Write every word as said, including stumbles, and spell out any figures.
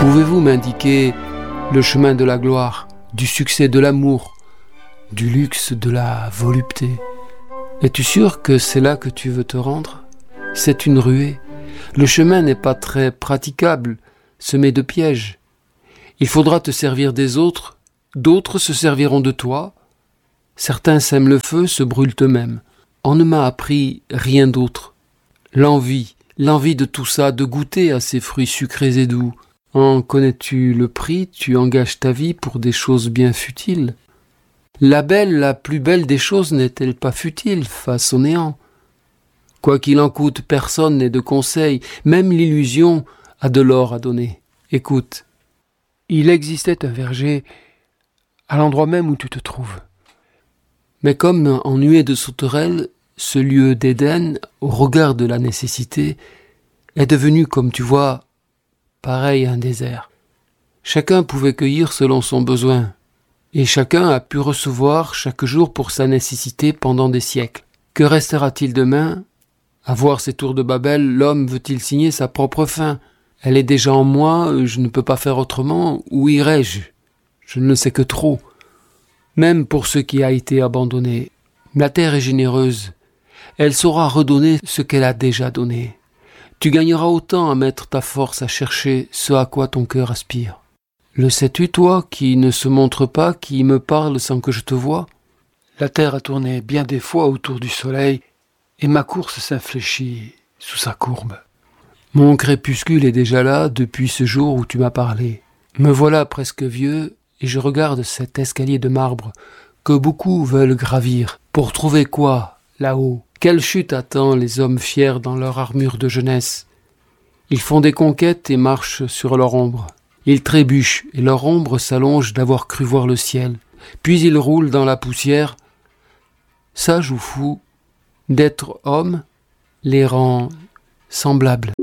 Pouvez-vous m'indiquer le chemin de la gloire, du succès, de l'amour, du luxe, de la volupté? Es-tu sûr que c'est là que tu veux te rendre? C'est une ruée. Le chemin n'est pas très praticable, semé de pièges. Il faudra te servir des autres, d'autres se serviront de toi. Certains sèment le feu, se brûlent eux-mêmes. On ne m'a appris rien d'autre. L'envie, l'envie de tout ça, de goûter à ces fruits sucrés et doux. En connais-tu le prix? Tu engages ta vie pour des choses bien futiles. La belle, la plus belle des choses n'est-elle pas futile face au néant? Quoi qu'il en coûte, personne n'est de conseil, même l'illusion a de l'or à donner. Écoute, il existait un verger à l'endroit même où tu te trouves. Mais comme en nuée de sauterelles, ce lieu d'Éden, au regard de la nécessité, est devenu, comme tu vois, pareil à un désert. Chacun pouvait cueillir selon son besoin, et chacun a pu recevoir chaque jour pour sa nécessité pendant des siècles. Que restera-t-il demain? À voir ces tours de Babel, l'homme veut-il signer sa propre fin? Elle est déjà en moi, je ne peux pas faire autrement, où irai-je? Je ne le sais que trop. Même pour ce qui a été abandonné, la terre est généreuse. Elle saura redonner ce qu'elle a déjà donné. Tu gagneras autant à mettre ta force à chercher ce à quoi ton cœur aspire. Le sais-tu, toi, qui ne se montre pas, qui me parle sans que je te voie? La terre a tourné bien des fois autour du soleil, et ma course s'infléchit sous sa courbe. Mon crépuscule est déjà là depuis ce jour où tu m'as parlé. Me voilà presque vieux, et je regarde cet escalier de marbre que beaucoup veulent gravir. Pour trouver quoi, là-haut? Quelle chute attend les hommes fiers dans leur armure de jeunesse? Ils font des conquêtes et marchent sur leur ombre. Ils trébuchent, et leur ombre s'allonge d'avoir cru voir le ciel. Puis ils roulent dans la poussière. Sage ou fou, d'être homme les rend semblables.